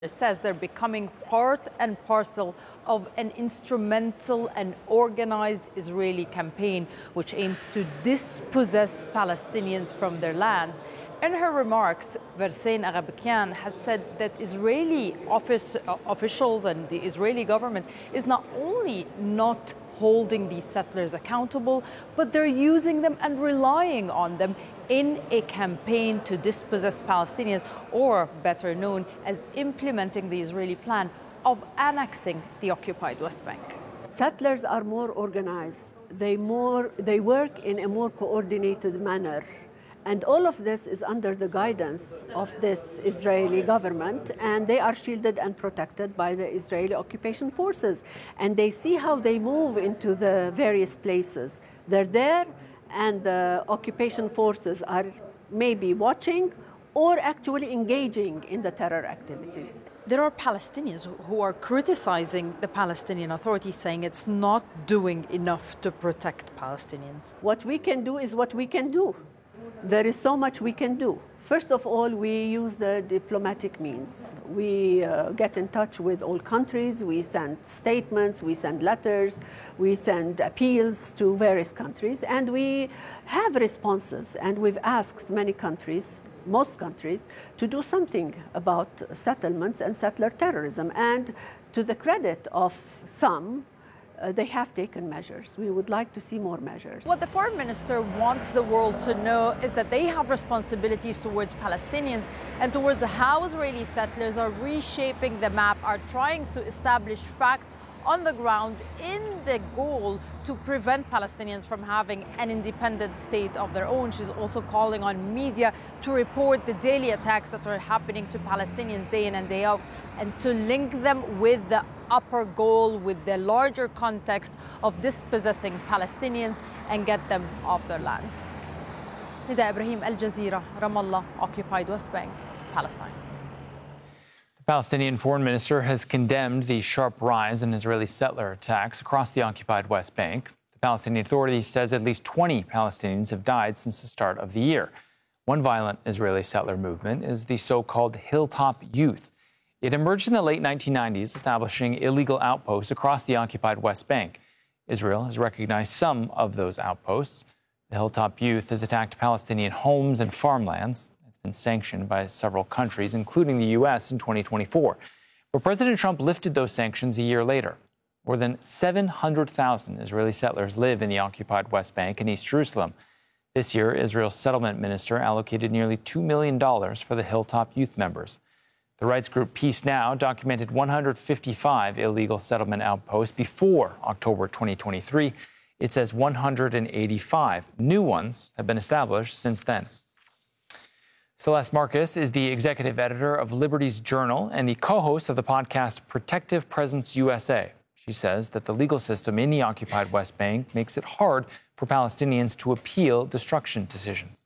It says they're becoming part and parcel of an instrumental and organized Israeli campaign which aims to dispossess Palestinians from their lands. In her remarks, Versain Aghabikian has said that Israeli officials and the Israeli government is not only not holding these settlers accountable, but they're using them and relying on them in a campaign to dispossess Palestinians, or better known as implementing the Israeli plan of annexing the occupied West Bank. Settlers are more organized. They work in a more coordinated manner. And all of this is under the guidance of this Israeli government, and they are shielded and protected by the Israeli occupation forces. And they see how they move into the various places. They're there, and the occupation forces are maybe watching or actually engaging in the terror activities. There are Palestinians who are criticizing the Palestinian Authority, saying it's not doing enough to protect Palestinians. What we can do is what we can do. There is so much we can do. First of all, we use the diplomatic means. We get in touch with all countries. We send statements, we send letters, we send appeals to various countries, and we have responses. And we've asked many countries, most countries, to do something about settlements and settler terrorism. And to the credit of some, they have taken measures. We would like to see more measures. What the foreign minister wants the world to know is that they have responsibilities towards Palestinians and towards how Israeli settlers are reshaping the map, are trying to establish facts on the ground in the goal to prevent Palestinians from having an independent state of their own. She's also calling on media to report the daily attacks that are happening to Palestinians day in and day out, and to link them with the upper goal, with the larger context of dispossessing Palestinians and get them off their lands. Nida Ibrahim, Al Jazeera, Ramallah, occupied West Bank, Palestine. The Palestinian foreign minister has condemned the sharp rise in Israeli settler attacks across the occupied West Bank. The Palestinian Authority says at least 20 Palestinians have died since the start of the year. One violent Israeli settler movement is the so-called Hilltop Youth. It emerged in the late 1990s, establishing illegal outposts across the occupied West Bank. Israel has recognized some of those outposts. The Hilltop Youth has attacked Palestinian homes and farmlands. It's been sanctioned by several countries, including the U.S. in 2024. But President Trump lifted those sanctions a year later. More than 700,000 Israeli settlers live in the occupied West Bank and East Jerusalem. This year, Israel's settlement minister allocated nearly $2 million for the Hilltop Youth members. The rights group Peace Now documented 155 illegal settlement outposts before October 2023. It says 185 new ones have been established since then. Celeste Marcus is the executive editor of Liberty's Journal and the co-host of the podcast Protective Presence USA. She says that the legal system in the occupied West Bank makes it hard for Palestinians to appeal destruction decisions.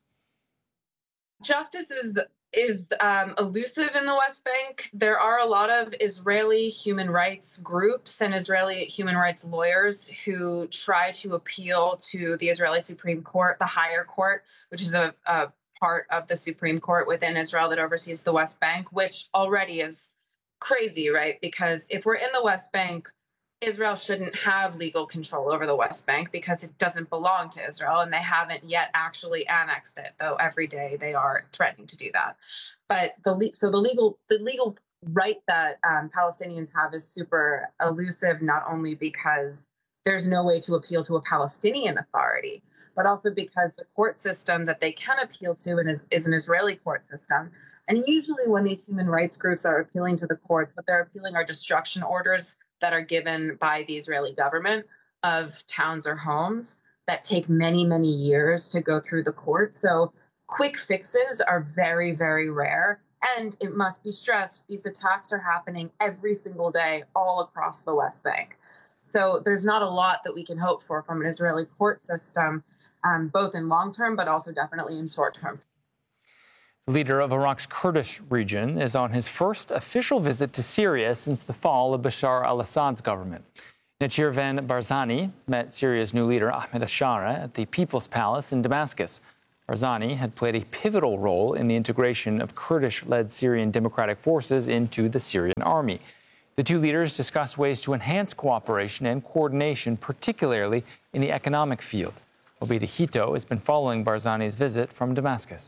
Justice is elusive in the West Bank. There are a lot of Israeli human rights groups and Israeli human rights lawyers who try to appeal to the Israeli Supreme Court, the higher court, which is a part of the Supreme Court within Israel that oversees the West Bank, which already is crazy, right? Because if we're in the West Bank, Israel shouldn't have legal control over the West Bank because it doesn't belong to Israel, and they haven't yet actually annexed it, though every day they are threatening to do that. But the legal right that Palestinians have is super elusive, not only because there's no way to appeal to a Palestinian authority, but also because the court system that they can appeal to is an Israeli court system. And usually when these human rights groups are appealing to the courts, what they're appealing are destruction orders that are given by the Israeli government of towns or homes that take many, many years to go through the court. So quick fixes are very, very rare. And it must be stressed, these attacks are happening every single day all across the West Bank. So there's not a lot that we can hope for from an Israeli court system, both in long term, but also definitely in short term. The leader of Iraq's Kurdish region is on his first official visit to Syria since the fall of Bashar al-Assad's government. Nachir Van Barzani met Syria's new leader, Ahmed al-Shara, at the People's Palace in Damascus. Barzani had played a pivotal role in the integration of Kurdish-led Syrian Democratic Forces into the Syrian army. The two leaders discussed ways to enhance cooperation and coordination, particularly in the economic field. Obaida Hito has been following Barzani's visit from Damascus.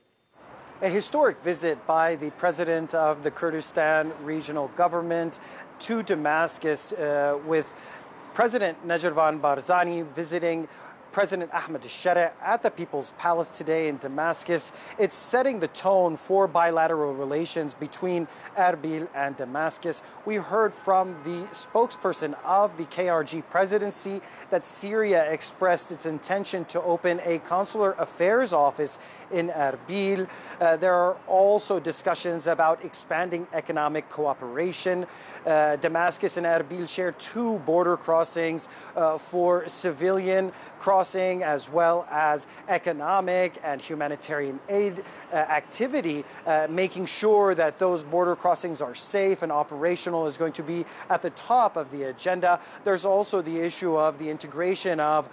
A historic visit by the president of the Kurdistan Regional Government to Damascus with President Najirvan Barzani visiting President Ahmed al-Shara at the People's Palace today in Damascus. It's setting the tone for bilateral relations between Erbil and Damascus. We heard from the spokesperson of the KRG presidency that Syria expressed its intention to open a consular affairs office in Erbil. There are also discussions about expanding economic cooperation. Damascus and Erbil share two border crossings for civilian crossing as well as economic and humanitarian aid activity. Making sure that those border crossings are safe and operational is going to be at the top of the agenda. There's also the issue of the integration of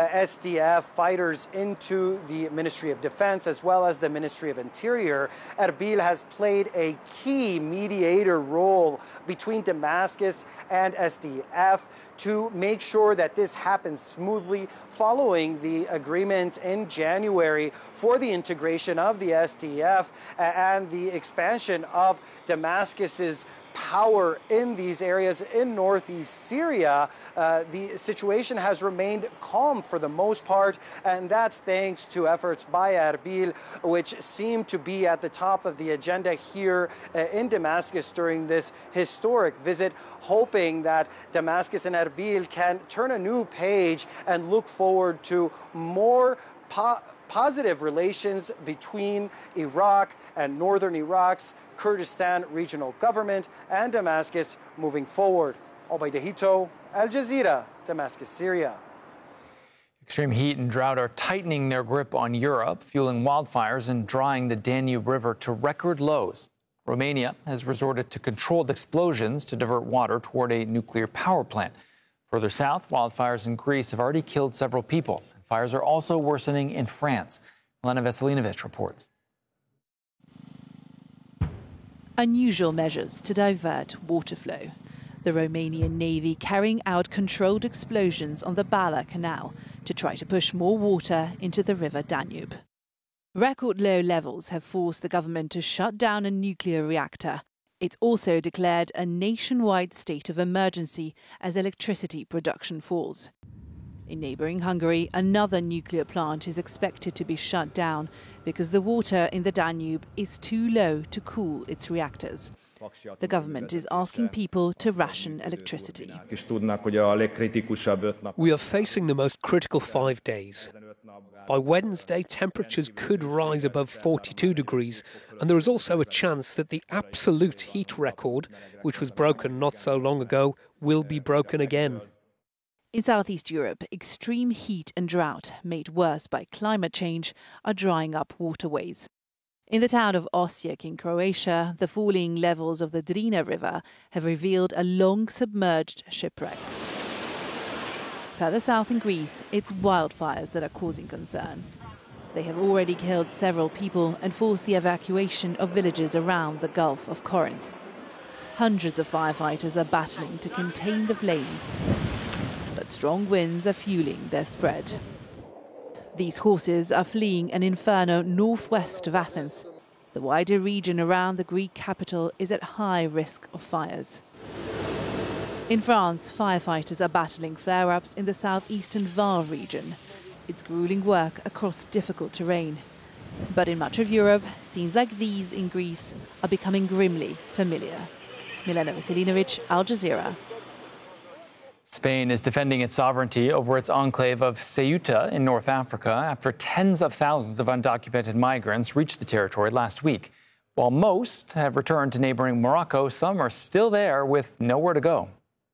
SDF fighters into the Ministry of Defense as well as the Ministry of Interior. Erbil has played a key mediator role between Damascus and SDF to make sure that this happens smoothly following the agreement in January for the integration of the SDF and the expansion of Damascus's power in these areas in northeast Syria. The situation has remained calm for the most part, and that's thanks to efforts by Erbil, which seem to be at the top of the agenda here in Damascus during this historic visit, hoping that Damascus and Erbil can turn a new page and look forward to more positive relations between Iraq and northern Iraq's Kurdistan Regional Government and Damascus moving forward. Obaida Hito, Al Jazeera, Damascus, Syria. Extreme heat and drought are tightening their grip on Europe, fueling wildfires and drying the Danube River to record lows. Romania has resorted to controlled explosions to divert water toward a nuclear power plant. Further south, wildfires in Greece have already killed several people. Fires are also worsening in France. Milena Veselinovic reports. Unusual measures to divert water flow. The Romanian Navy carrying out controlled explosions on the Bala Canal to try to push more water into the river Danube. Record low levels have forced the government to shut down a nuclear reactor. It's also declared a nationwide state of emergency as electricity production falls. In neighbouring Hungary, another nuclear plant is expected to be shut down because the water in the Danube is too low to cool its reactors. The government is asking people to ration electricity. We are facing the most critical 5 days. By Wednesday, temperatures could rise above 42 degrees, and there is also a chance that the absolute heat record, which was broken not so long ago, will be broken again. In Southeast Europe, extreme heat and drought, made worse by climate change, are drying up waterways. In the town of Osijek in Croatia, the falling levels of the Drina River have revealed a long submerged shipwreck. Further south in Greece, it's wildfires that are causing concern. They have already killed several people and forced the evacuation of villages around the Gulf of Corinth. Hundreds of firefighters are battling to contain the flames, but strong winds are fueling their spread. These horses are fleeing an inferno northwest of Athens. The wider region around the Greek capital is at high risk of fires. In France, firefighters are battling flare-ups in the southeastern Var region. It's grueling work across difficult terrain. But in much of Europe, scenes like these in Greece are becoming grimly familiar. Milena Veselinovic, Al Jazeera. Spain is defending its sovereignty over its enclave of Ceuta in North Africa after tens of thousands of undocumented migrants reached the territory last week. While most have returned to neighboring Morocco, some are still there with nowhere to go.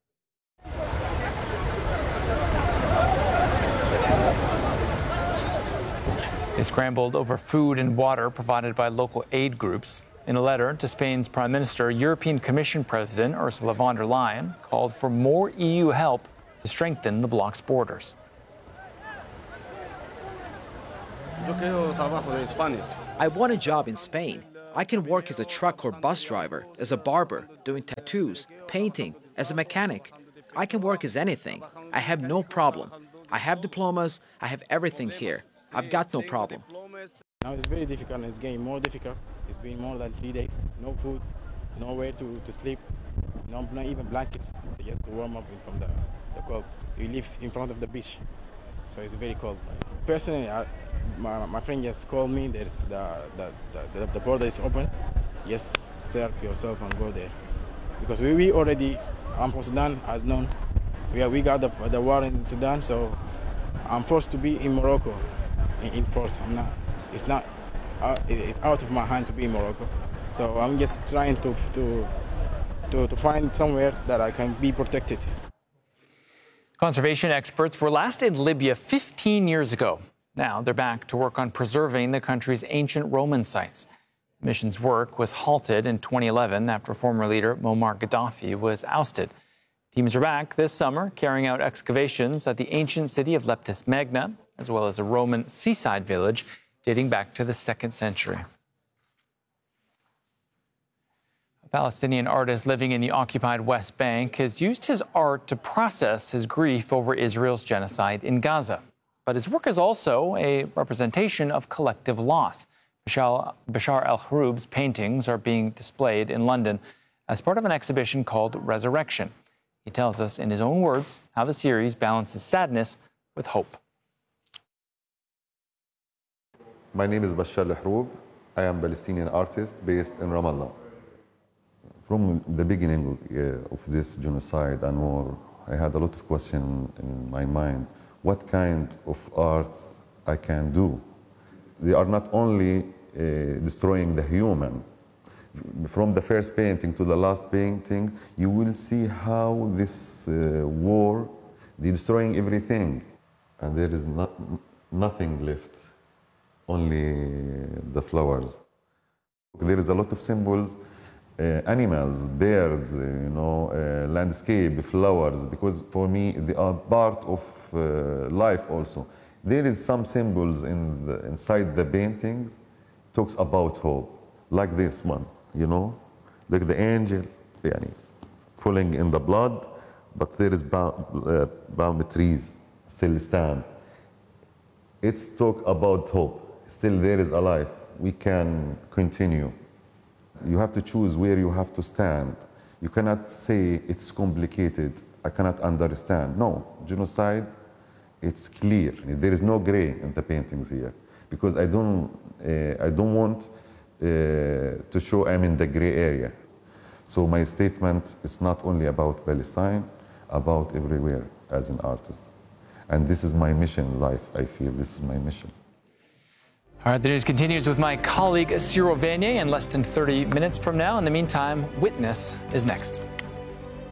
They scrambled over food and water provided by local aid groups. In a letter to Spain's Prime Minister, European Commission President Ursula von der Leyen called for more EU help to strengthen the bloc's borders. I want a job in Spain. I can work as a truck or bus driver, as a barber, doing tattoos, painting, as a mechanic. I can work as anything. I have no problem. I have diplomas. I have everything here. I've got no problem. Now it's very difficult. It's getting more difficult. It's been more than 3 days. No food, nowhere to sleep. No, not even blankets, just to warm up from the cold. We live in front of the beach, so it's very cold. Personally, my friend just called me. There's the border is open. Just search for yourself and go there, because we already, I'm from Sudan, as known. We got the war in Sudan, so I'm forced to be in Morocco, in force. It's out of my hand to be in Morocco, so I'm just trying to find somewhere that I can be protected. Conservation experts were last in Libya 15 years ago. Now they're back to work on preserving the country's ancient Roman sites. The mission's work was halted in 2011 after former leader Muammar Gaddafi was ousted. Teams are back this summer carrying out excavations at the ancient city of Leptis Magna, as well as a Roman seaside village dating back to the 2nd century. A Palestinian artist living in the occupied West Bank has used his art to process his grief over Israel's genocide in Gaza. But his work is also a representation of collective loss. Bashar al-Khroub's paintings are being displayed in London as part of an exhibition called Resurrection. He tells us in his own words how the series balances sadness with hope. My name is Bashar al-Khroub. I am a Palestinian artist based in Ramallah. From the beginning of this genocide and war, I had a lot of questions in my mind. What kind of art I can do? They are not only destroying the human. From the first painting to the last painting, you will see how this war, they're destroying everything. And there is nothing left, only the flowers. There is a lot of symbols, animals, birds, landscape, flowers, because for me, they are part of life also. There is some symbols inside the paintings, talks about hope, like this one, like the angel, falling in the blood, but there is palm trees still stand. It's talk about hope. Still there is a life. We can continue. You have to choose where you have to stand. You cannot say it's complicated, I cannot understand. No, genocide, it's clear. There is no gray in the paintings here, because I don't want to show I'm in the gray area. So my statement is not only about Palestine, about everywhere as an artist. And this is my mission in life, I feel this is my mission. All right, the news continues with my colleague Ciro Vanier in less than 30 minutes from now. In the meantime, Witness is next.